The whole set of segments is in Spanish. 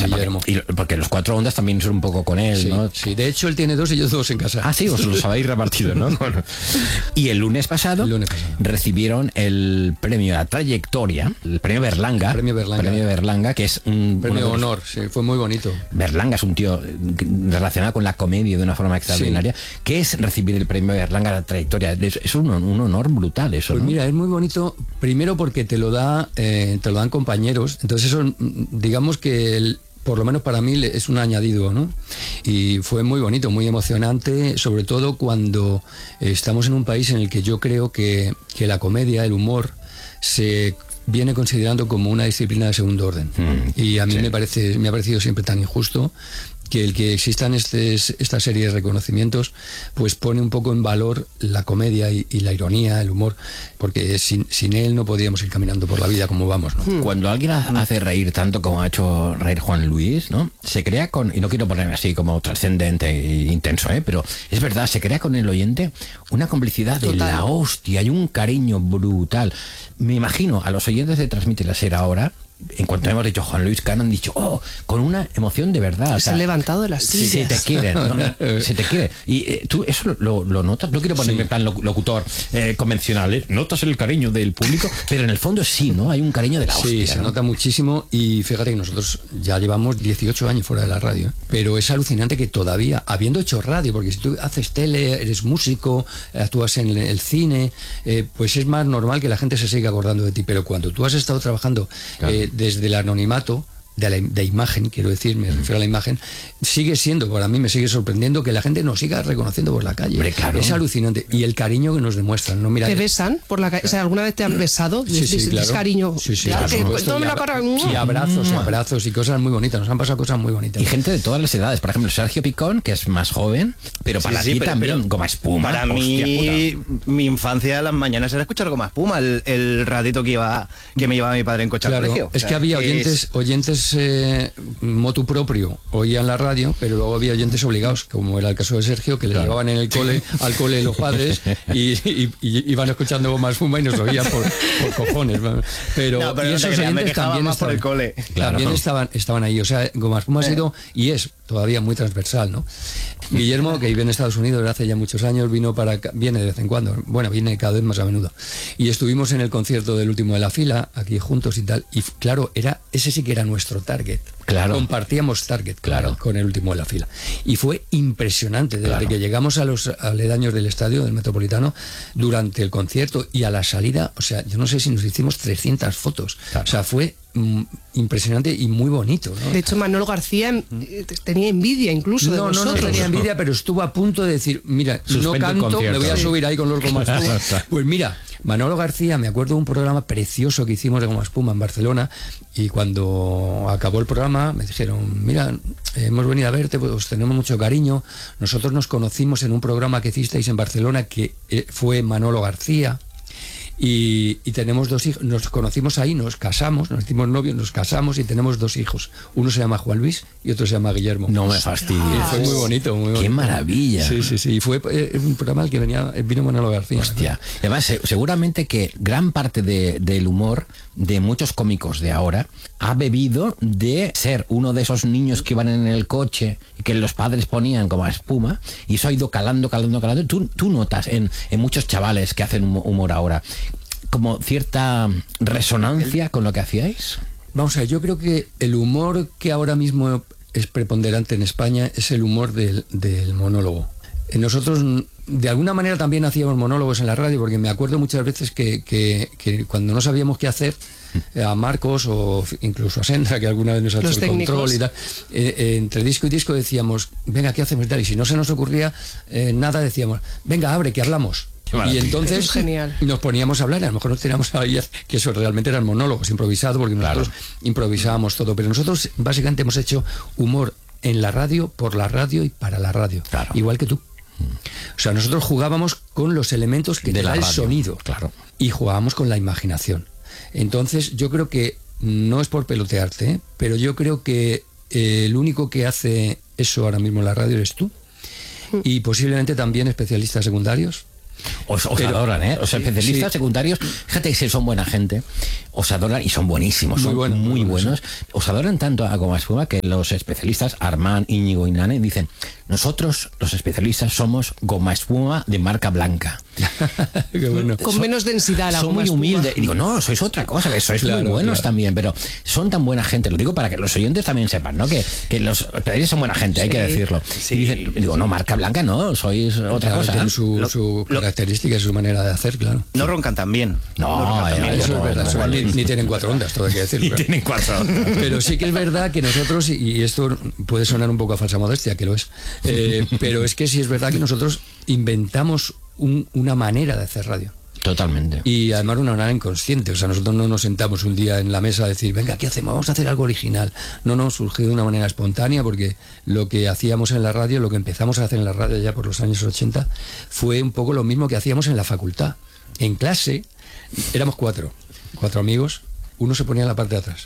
Guillermo. Porque los Cuatro Ondas también son un poco con él, Sí, ¿no? sí, de hecho él tiene 2 y yo 2 en casa. Ah, sí, os los habéis repartido, ¿no? Bueno. Y el lunes pasado recibieron el premio a trayectoria, el premio Berlanga. Premio Berlanga, que es un premio de honor, sí, fue muy bonito. Berlanga es un tío relacionado con la comedia de una forma extraordinaria. Sí. ¿Qué es recibir el premio Berlanga a la trayectoria? Es un honor brutal eso, pues ¿no? Mira, es muy bonito, primero porque te lo dan compañeros, entonces eso, digamos que por lo menos para mí es un añadido, ¿no? Y fue muy bonito, muy emocionante, sobre todo cuando estamos en un país en el que yo creo que la comedia, el humor, se viene considerando como una disciplina de segundo orden. Y a mí me ha parecido siempre tan injusto que el que existan esta serie de reconocimientos pues pone un poco en valor la comedia y la ironía, el humor, porque sin él no podríamos ir caminando por la vida como vamos, ¿no? Cuando alguien hace reír tanto como ha hecho reír Juan Luis, ¿no? Se crea y no quiero ponerme así como trascendente e intenso, pero es verdad, se crea con el oyente una complicidad de la hostia y un cariño brutal. Me imagino a los oyentes de Transmite la Ser ahora, en cuanto hemos dicho Juan Luis Cano, han dicho, con una emoción de verdad. Se han levantado de las sillas. Se te quieren, ¿no? Se te quiere. Y tú eso lo notas. No quiero ponerme en plan locutor convencional, notas el cariño del público, pero en el fondo sí, ¿no? Hay un cariño de la hostia. Sí, se nota muchísimo, y fíjate que nosotros ya llevamos 18 años fuera de la radio, pero es alucinante que todavía, habiendo hecho radio, porque si tú haces tele, eres músico, actúas en el cine, pues es más normal que la gente se siga acordando de ti, pero cuando tú has estado trabajando desde el anonimato, de imagen, quiero decir, me refiero a la imagen, sigue siendo, para mí me sigue sorprendiendo que la gente nos siga reconociendo por la calle. Hombre, claro. Es alucinante. Y el cariño que nos demuestran, ¿no? Mira, ¿te besan por la calle? O sea, ¿alguna vez te han besado? Sí, claro. Es cariño. Sí, claro, y abrazos y cosas muy bonitas. Nos han pasado cosas muy bonitas. Y gente de todas las edades. Por ejemplo, Sergio Picón, que es más joven, pero para ti también Goma Espuma. Para mí, mi infancia, las mañanas era escuchar Goma Espuma, el ratito que me llevaba mi padre en coche al colegio. Es que había oyentes motu propio, oían la radio, pero luego había oyentes obligados, como era el caso de Sergio, que le llevaban en el cole, al cole los padres, y iban escuchando Goma Espuma y nos oían por cojones. Pero y esos oyentes también más por el cole. También estaban ahí. O sea, Goma Espuma ha sido y es todavía muy transversal, ¿no? Guillermo, que vive en Estados Unidos hace ya muchos años, viene de vez en cuando, viene cada vez más a menudo. Y estuvimos en el concierto del Último de la Fila, aquí juntos y tal, y claro, ese sí que era nuestro target. Claro. Compartíamos target con el Último de la Fila. Y fue impresionante, desde que llegamos a los aledaños del estadio, del Metropolitano, durante el concierto y a la salida, o sea, yo no sé si nos hicimos 300 fotos. Claro. O sea, fue impresionante y muy bonito, ¿no? De hecho, Manolo García tenía envidia incluso de vosotros. No tenía envidia, pero estuvo a punto de decir, mira, no canto, me voy a subir ahí con los Goma Espuma. Pues mira, Manolo García, me acuerdo de un programa precioso que hicimos de Goma Espuma en Barcelona, y cuando acabó el programa me dijeron, mira, hemos venido a verte, pues tenemos mucho cariño. Nosotros nos conocimos en un programa que hicisteis en Barcelona, que fue Manolo García, y tenemos 2 hijos. Nos conocimos ahí, nos casamos, nos hicimos novios, nos casamos y tenemos 2 hijos. Uno se llama Juan Luis y otro se llama Guillermo. No me fastidies. Y fue muy bonito, muy bonito. ¡Qué maravilla! Sí. Y fue un programa al que vino Manolo García. Hostia. Además, seguramente que gran parte del humor de muchos cómicos de ahora ha bebido de ser uno de esos niños que iban en el coche y que los padres ponían Goma Espuma, y eso ha ido calando. Tú notas en muchos chavales que hacen humor ahora como cierta resonancia con lo que hacíais. Vamos a ver, yo creo que el humor que ahora mismo es preponderante en España es el humor del monólogo. Nosotros de alguna manera también hacíamos monólogos en la radio, porque me acuerdo muchas veces que cuando no sabíamos qué hacer, a Marcos o incluso a Sendra, que alguna vez nos ha hecho el control y tal, entre disco y disco decíamos, venga, ¿qué hacemos? Y si no se nos ocurría nada, decíamos, venga, abre, que hablamos. Y entonces nos poníamos a hablar, a lo mejor nos teníamos a ir, que eso realmente eran monólogos improvisados, porque nosotros improvisábamos todo, pero nosotros básicamente hemos hecho humor en la radio, por la radio y para la radio, igual que tú. O sea, nosotros jugábamos con los elementos que te da el sonido, y jugábamos con la imaginación. Entonces yo creo que, no es por pelotearte, pero yo creo que el único que hace eso ahora mismo en la radio eres tú, y posiblemente también especialistas secundarios. Os adoran, ¿eh? Los especialistas secundarios, fíjate que son buena gente, os adoran y son buenísimos, Muy son buenos, muy muy buenos, buenos. Os adoran tanto a Goma Espuma que los especialistas, Armán, Íñigo y Nane, dicen, nosotros los especialistas somos Goma Espuma de marca blanca. Qué bueno. Con menos densidad la Son goma muy espuma. humildes. Y digo, no, sois otra cosa, que sois Claro, muy buenos claro. también, pero son tan buena gente. Lo digo para que los oyentes también sepan, ¿no? Que los especialistas son buena gente, hay que decirlo. Sí. Y dicen, digo, no, marca blanca no, sois otra Claro, cosa. tienen su Lo- característica y su manera de hacer, claro. No roncan tan bien. No, roncan tan bien. Eso es no, verdad, no, eso no, ni tienen 4 ondas, todo hay que decirlo. Y claro. tienen 4. Pero sí que es verdad que nosotros, y esto puede sonar un poco a falsa modestia, que lo es, pero es que sí es verdad que nosotros inventamos una manera de hacer radio. Totalmente. Y además una manera inconsciente. O sea, nosotros no nos sentamos un día en la mesa a decir, venga, ¿qué hacemos? Vamos a hacer algo original. No, surgió de una manera espontánea, porque lo que hacíamos en la radio, lo que empezamos a hacer en la radio ya por los años 80, fue un poco lo mismo que hacíamos en la facultad. En clase éramos 4 amigos, uno se ponía en la parte de atrás.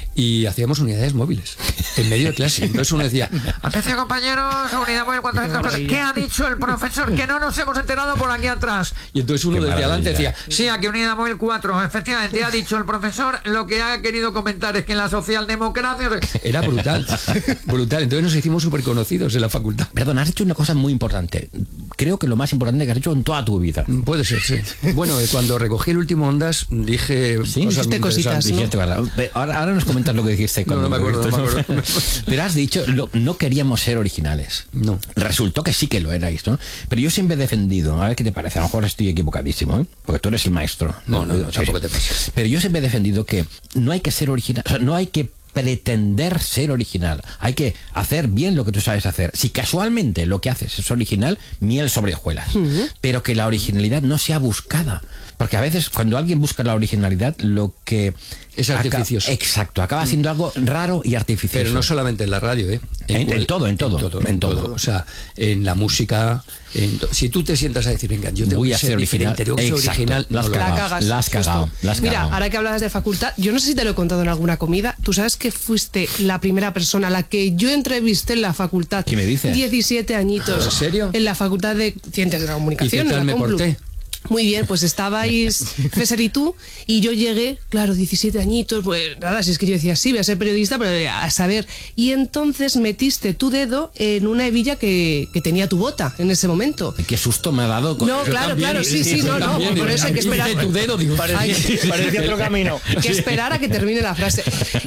Y hacíamos unidades móviles en medio de clase. Entonces uno decía, Atención compañeros, unidad móvil 400. ¿Qué ha dicho el profesor? Que no nos hemos enterado por aquí atrás. y entonces uno Qué desde adelante maravilla. decía, Sí, aquí unidad móvil 4. Efectivamente, ha dicho el profesor. Lo que ha querido comentar es que en la socialdemocracia... era brutal, brutal. Entonces nos hicimos súper conocidos en la facultad. Perdón, has hecho una cosa muy importante. Creo que lo más importante que has hecho en toda tu vida. Puede ser, sí. Bueno, cuando recogí el último Ondas, dije Sí, cosas muy dijiste cositas, interesantes. ¿no? Dijiste, ¿verdad? Ahora nos comentas lo que dijiste. No me acuerdo. Pero has dicho, no queríamos ser originales. No. Resultó que sí que lo erais, ¿no? Pero yo siempre he defendido, a ver qué te parece, a lo mejor estoy equivocadísimo, ¿eh? Porque tú eres el maestro. No, Sí, tampoco sí. te pases. Pero yo siempre he defendido que no hay que ser original, o sea, no hay que pretender ser original. Hay que hacer bien lo que tú sabes hacer. Si casualmente lo que haces es original, miel sobre hojuelas. Pero que la originalidad no sea buscada. Porque a veces cuando alguien busca la originalidad, lo que... Es artificioso. Exacto, acaba haciendo algo raro y artificioso. Pero no solamente en la radio, ¿eh? En todo. En todo. O sea, en la música. Si tú te sientas a decir, venga, yo tengo Voy que a ser ser original. diferente, tengo que ser Exacto. original. La has no lo cagado. hagas. cagas. La has cagado, justo. la has Mira, cagado. ahora que hablabas de facultad, yo no sé si te lo he contado en alguna comida, tú sabes que fuiste la primera persona a la que yo entrevisté en la facultad. ¿Qué me dices? 17 añitos. ¿En serio? En la Facultad de Ciencias de la Comunicación. ¿Y qué tal en la me Complu. porté? Muy bien, pues estabais César y tú, y yo llegué, claro, 17 añitos, pues nada, si es que yo decía, sí, voy a ser periodista, pero a saber. Y entonces metiste tu dedo en una hebilla que tenía tu bota en ese momento. Qué susto me ha dado. No, claro, sí, no, por eso hay que esperar. Tu dedo, digo, Parecía otro camino. Que esperar a que termine la frase.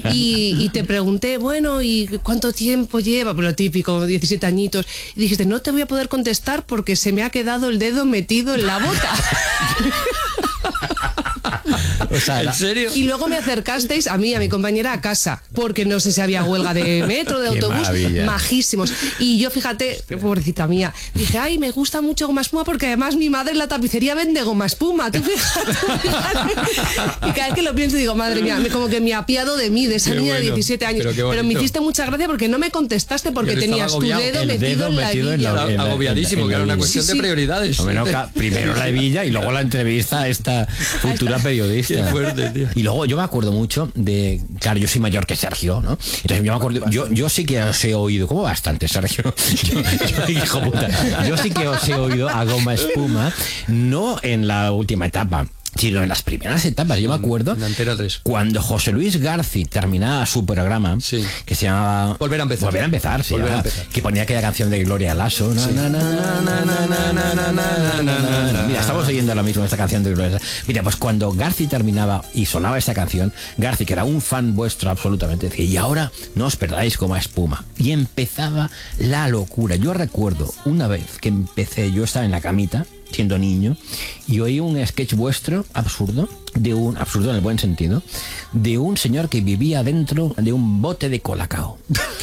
Y te pregunté, bueno, ¿y cuánto tiempo lleva? Pues lo típico, 17 añitos. Y dijiste, no te voy a poder contestar porque se me ha quedado el dedo metido en la bota. O sea, ¿En serio? Y luego me acercasteis a mí, a mi compañera, a casa, porque no sé si había huelga de metro, de Qué autobús, maravilla. majísimos. Y yo, fíjate, pobrecita mía, dije, ay, me gusta mucho goma espuma porque además mi madre en la tapicería vende goma espuma. Tú fíjate. Y cada vez que lo pienso digo, madre mía, como que me apiado de mí, de esa Qué niña de bueno, 17 años. pero qué Pero me bonito. hiciste mucha gracia porque no me contestaste porque Yo estaba tenías tu agobiado. dedo El metido en la metido en la- hebilla. en la- Agobiadísimo, que era una Sí, cuestión sí. de prioridades. Hombre, no, primero la hebilla y luego la entrevista a esta futura periodista. Qué fuerte, tío. Y luego yo me acuerdo mucho de, claro, yo soy mayor que Sergio, ¿no? Entonces yo me acuerdo, yo sí que os he oído, como bastante, Sergio, hijo puta, yo sí que os he oído a Goma Espuma, no en la última etapa, sino en las primeras etapas. Yo me acuerdo En Antena 3. cuando José Luis Garci terminaba su programa, Sí. que se llamaba Volver a empezar. Volver a empezar, se Volver a llamaba, empezar. que ponía aquella canción de Gloria Lasso. Mira, estamos oyendo ahora mismo esta canción de Gloria Lasso. Mira, pues cuando Garci terminaba y sonaba esta canción, Garci, que era un fan vuestro absolutamente, decía, y ahora no os perdáis Goma Espuma. Y empezaba la locura. Yo recuerdo una vez que empecé, yo estaba en la camita, siendo niño, y oí un sketch vuestro absurdo, absurdo en el buen sentido, de un señor que vivía dentro de un bote de colacao.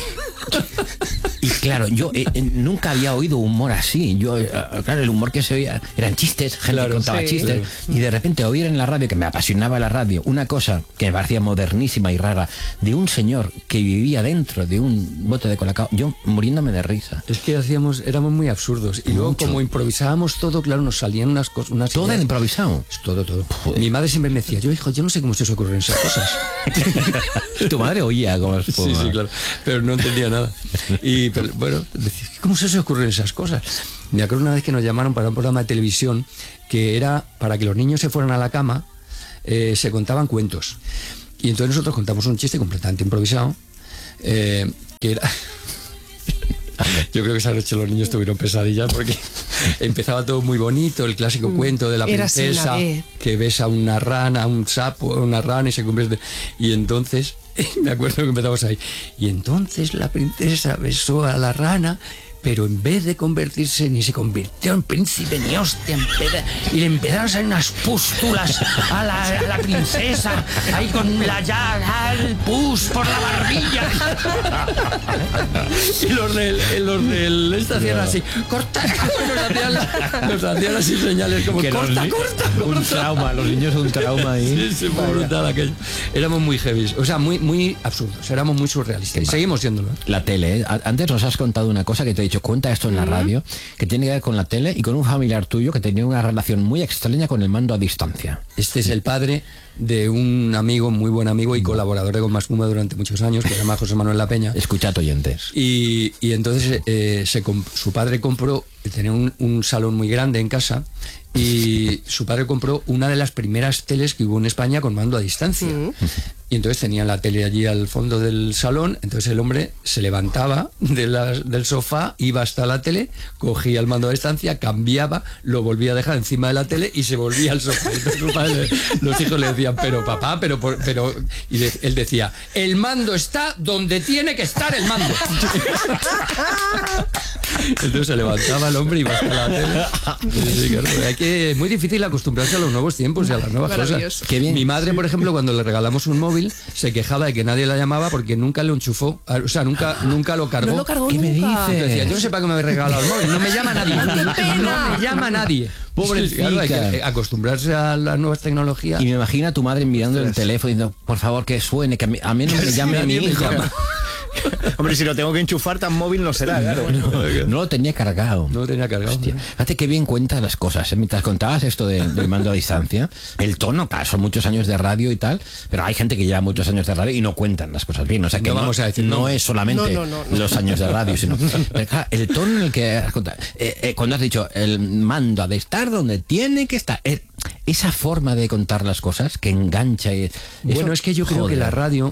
Y claro, yo nunca había oído humor así. Yo, claro, el humor que se oía eran chistes, gente Claro, que contaba sí. chistes. Y de repente oír en la radio, que me apasionaba la radio, una cosa que me parecía modernísima y rara, de un señor que vivía dentro de un bote de colacao, yo muriéndome de risa. Es que éramos muy absurdos. Y luego, Mucho. como improvisábamos todo, claro, nos salían unas cosas. Todo ideas. era improvisado. Todo. Mi madre siempre me decía, hijo, yo no sé cómo se os ocurren esas cosas. Tu madre oía como espuma. Sí, claro. Pero no entendía nada. Pero, bueno, decía, ¿cómo se os ocurren esas cosas? Me acuerdo una vez que nos llamaron para un programa de televisión que era para que los niños se fueran a la cama. se contaban cuentos. Y entonces nosotros contamos un chiste completamente improvisado, que era... Yo creo que esa noche los niños tuvieron pesadillas porque empezaba todo muy bonito, el clásico cuento de la princesa que besa a una rana, a un sapo, a una rana y se convierte... Y entonces, me acuerdo que empezamos ahí, y entonces la princesa besó a la rana, pero en vez de convertirse, ni se convirtió en príncipe ni hostia, y le empezaron a salir unas pústulas a la princesa, ahí con la llaga, el pus por la barbilla. Y los del este hacían así, corta, nos hacían así señales como que corta. Un trauma, los niños un trauma ahí. Sí, fue brutal aquello. Éramos muy heavy, o sea, muy absurdos, éramos muy surrealistas. Y seguimos siéndolo. La tele, ¿eh? Antes nos has contado una cosa que te he dicho, cuenta esto en la radio, que tiene que ver con la tele y con un familiar tuyo que tenía una relación muy extraña con el mando a distancia. Este es el padre de un amigo, muy buen amigo y colaborador de Con Más Puma durante muchos años, que se llama José Manuel La Peña. Escuchad, oyentes. Y entonces su padre compró, tenía un salón muy grande en casa, y su padre compró una de las primeras teles que hubo en España con mando a distancia. Y entonces tenían la tele allí al fondo del salón, entonces el hombre se levantaba del sofá, iba hasta la tele, cogía el mando a distancia, cambiaba, lo volvía a dejar encima de la tele y se volvía al sofá. Entonces su padre, los hijos le decían, pero papá, pero y él decía, el mando está donde tiene que estar el mando. Entonces se levantaba el hombre y iba hasta la tele. Sí, claro, es muy difícil acostumbrarse a los nuevos tiempos y a las nuevas cosas. Qué bien. Mi madre, por ejemplo, cuando le regalamos un móvil, se quejaba de que nadie la llamaba porque nunca lo enchufó, o sea, nunca lo cargó. No lo cargó ¿Qué nunca. me dices? Decía, yo no sé para qué me habéis regalado el móvil, no me llama nadie. No me llama nadie. Pobrecita. Claro, hay que acostumbrarse a las nuevas tecnologías. Y me imagino a tu madre mirando el teléfono diciendo, por favor, que suene, que a mí no me llame mi hija. Hombre, si lo tengo que enchufar tan móvil no será, claro. No lo tenía cargado. No lo tenía cargado. Hostia, fíjate qué bien cuentas las cosas, ¿eh? Mientras contabas esto del mando a distancia, el tono, claro, son muchos años de radio y tal, pero hay gente que lleva muchos años de radio y no cuentan las cosas bien. O sea que No vamos a decir no no. es solamente No. los años de radio, sino pero, claro, el tono en el que has contado, cuando has dicho el mando ha de estar donde tiene que estar. Esa forma de contar las cosas que engancha. Bueno, es que yo creo que en la radio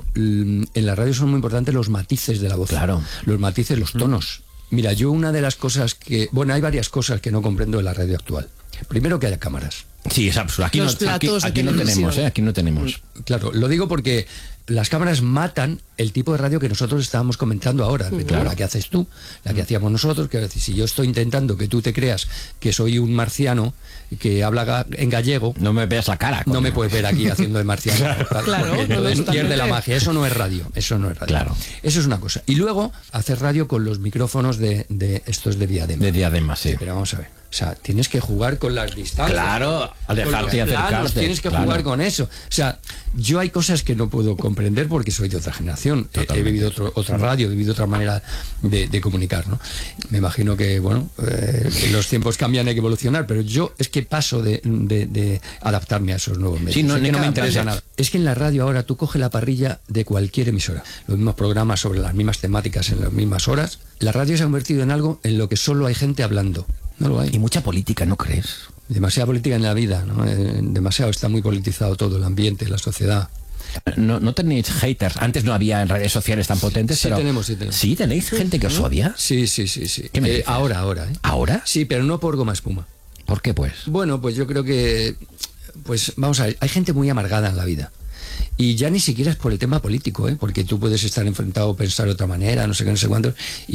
son muy importantes los matices de la voz. Claro. Los matices, los tonos. Mira, yo una de las cosas que... Bueno, hay varias cosas que no comprendo de la radio actual. Primero, que haya cámaras. Sí, es absurdo. Aquí, Los platos de aquí no televisión. tenemos, Aquí no tenemos. Claro, lo digo porque las cámaras matan el tipo de radio que nosotros estábamos comentando ahora. La que haces tú, la que hacíamos nosotros, que si yo estoy intentando que tú te creas que soy un marciano que habla en gallego, No me veas la cara. no me puedes ver aquí haciendo de marciano. Claro, porque entonces totalmente. pierde la magia. Eso no es radio. Claro. Eso es una cosa. Y luego hacer radio con los micrófonos de estos de diadema. De diadema, sí. Pero vamos a ver. O sea, tienes que jugar con las distancias. Claro, alejarte y Con los planos, acercarte. tienes que claro. jugar con eso. O sea, yo hay cosas que no puedo comprender porque soy de otra generación. He vivido otra radio, he vivido otra manera de comunicar, ¿no? Me imagino que, bueno, que los tiempos cambian, hay que evolucionar, pero yo es que paso de adaptarme a esos nuevos medios. Sí, no, Es que no me cada interesa vez. nada. Es que en la radio ahora tú coges la parrilla de cualquier emisora, los mismos programas sobre las mismas temáticas en las mismas horas. La radio se ha convertido en algo en lo que solo hay gente hablando. No lo hay. Y mucha política, ¿no crees? Demasiada política en la vida, ¿no? Demasiado, está muy politizado todo, el ambiente, la sociedad. No tenéis haters. Antes no había en redes sociales tan potentes, Sí pero... tenemos. ¿Sí tenéis gente que os odia? Sí. ¿Qué me dices? Ahora. ¿Ahora? Sí, pero no por Goma Espuma. ¿Por qué, pues? Bueno, pues yo creo que... Pues vamos a ver, hay gente muy amargada en la vida. Y ya ni siquiera es por el tema político, porque tú puedes estar enfrentado o pensar de otra manera, no sé qué, no sé cuánto,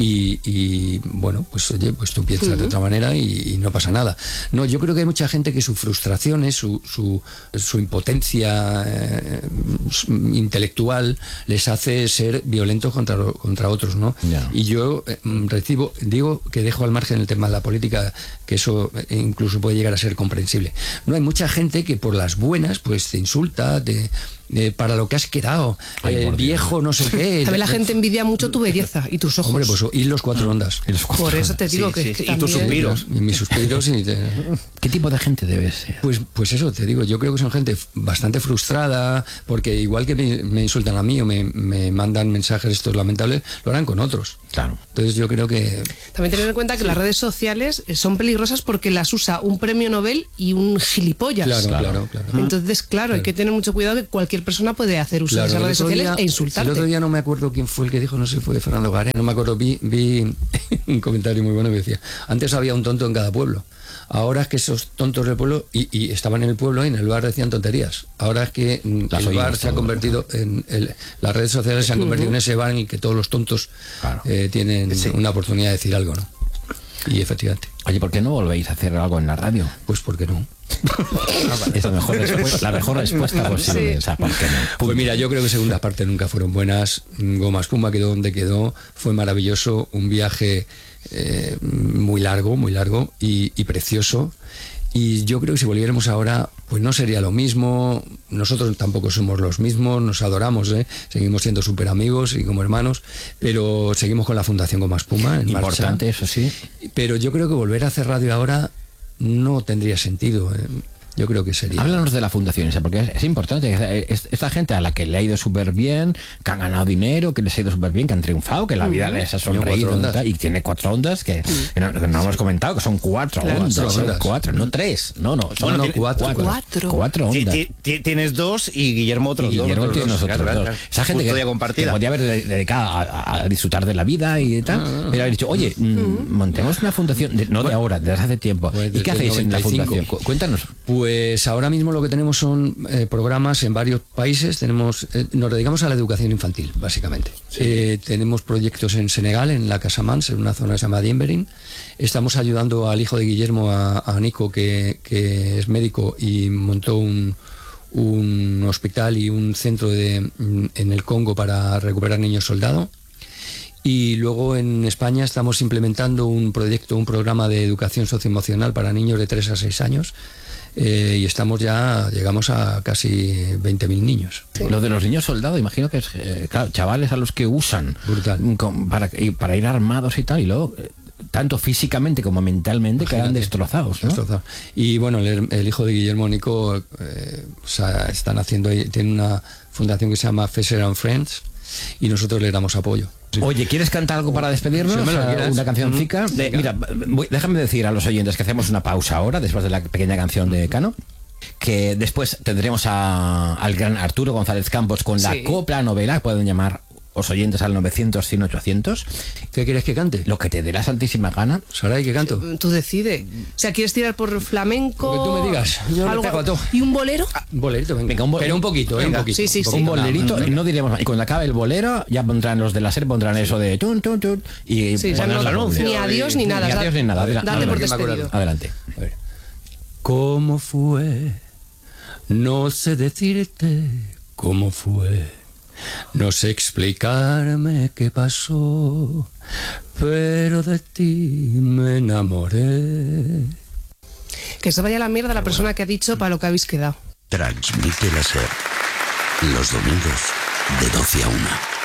y bueno, pues oye, pues tú piensas de otra manera y no pasa nada. No, yo creo que hay mucha gente que sus frustraciones, su impotencia intelectual les hace ser violentos contra otros, ¿no? Ya. Y yo digo que dejo al margen el tema de la política, que eso incluso puede llegar a ser comprensible. No, hay mucha gente que por las buenas pues te insulta, para lo que has quedado, Ay, por Dios. viejo no sé qué. También la gente envidia mucho tu belleza y tus ojos. Hombre, pues y los 4 ondas. Por eso te digo que Y tus también- suspiros. Y mis suspiros y ¿Qué tipo de gente debes ser? pues eso, te digo, yo creo que son gente bastante frustrada, porque igual que me insultan a mí o me mandan mensajes estos lamentables, lo harán con otros. Claro. Entonces yo creo que... También tener en cuenta que las redes sociales son peligrosas porque las usa un premio Nobel y un gilipollas. Claro. Entonces, claro, hay que tener mucho cuidado que cualquier persona puede hacer uso de esas el redes otro sociales día- e insultarte. El otro día no me acuerdo quién fue el que dijo, no sé si fue Fernando Garé, no me acuerdo, vi un comentario muy bueno que decía, antes había un tonto en cada pueblo, ahora es que esos tontos del pueblo, y estaban en el pueblo y en el bar decían tonterías, ahora es que Las el bar oímos se ha todo, convertido las redes sociales se han convertido en ese bar en el que todos los tontos Claro. tienen una oportunidad de decir algo, ¿no? Y efectivamente, Oye, ¿por qué no volvéis a hacer algo en la radio? pues ¿por qué no? Es la mejor respuesta posible. Sí. O sea, ¿por qué no? Pues mira, yo creo que segundas partes nunca fueron buenas. Goma Espuma quedó donde quedó. Fue maravilloso, un viaje muy largo y precioso. Y yo creo que si volviéramos ahora, pues no sería lo mismo. Nosotros tampoco somos los mismos, nos adoramos, seguimos siendo súper amigos y como hermanos, pero seguimos con la Fundación Goma Espuma en Importante, marcha. eso sí. Pero yo creo que volver a hacer radio ahora no tendría sentido. Yo creo que sería... Háblanos de la fundación esa, porque es importante. Esta gente a la que le ha ido súper bien, que han ganado dinero, que les ha ido súper bien, que han triunfado, que la vida les ha sonreído 4 ondas. y tal, y tiene 4 ondas que no hemos comentado que son 4 Claro, ondas, son son ondas. 4, no 3, no, No, tiene- 4. 4 ondas. Tienes 2 y Guillermo otros Y 2. Guillermo tiene nosotros dos. Esa gente Custodia que compartida. podía haber dedicado a disfrutar de la vida y tal, pero haber dicho, oye, montemos una fundación, no de ahora, desde hace tiempo. Pues ¿Y qué desde hacéis en la 95? fundación? Cuéntanos. Pues ahora mismo lo que tenemos son programas en varios países. Nos dedicamos a la educación infantil, básicamente. Tenemos proyectos en Senegal, en la Casamance, en una zona que se llama Diemberin. Estamos ayudando al hijo de Guillermo, a Nico, que es médico y montó un hospital y un centro en el Congo para recuperar niños soldado. Y luego en España estamos implementando un programa de educación socioemocional para niños de 3 a 6 años. Y llegamos a casi 20.000 niños. Lo de los niños soldados, imagino que es, claro, chavales a los que usan Brutal. para ir armados y tal, y luego, tanto físicamente como mentalmente, quedan destrozados, ¿no? Destrozado. Y bueno, el hijo de Guillermo, Nico, están haciendo, tiene una fundación que se llama Fesser and Friends y nosotros le damos apoyo. Oye, ¿quieres cantar algo para despedirnos? Si me lo quieras. Una cancioncica. Mira, déjame decir a los oyentes que hacemos una pausa ahora, después de la pequeña canción de Cano, que después tendremos al gran Arturo González Campos con la Sí. copla novela, pueden llamar los oyentes al 900 100 800, ¿Qué quieres que cante? lo que te dé la santísima gana. Saray, ¿qué canto? Tú decides. O sea, ¿quieres tirar por flamenco? Lo que tú me digas. Yo le pego a todo. ¿Y un bolero? Un bolerito, venga. Venga, Pero un poquito, un poquito. Sí, sí, un sí. Un poquito. bolerito, y no diremos más. Y cuando acabe el bolero, ya pondrán los de la SER, pondrán eso de tun, tun, tun, y Sí, o sea, pondrán no- el anuncio. ni adiós ni nada. Ni adiós ni nada. Date por que me acuerdo. despedido. Adelante. A ver. ¿Cómo fue? No sé decirte cómo fue. No sé explicarme qué pasó, pero de ti me enamoré. Que se vaya a la mierda la persona que ha dicho para lo que habéis quedado. Transmite la SER. Los domingos de 12 a 1.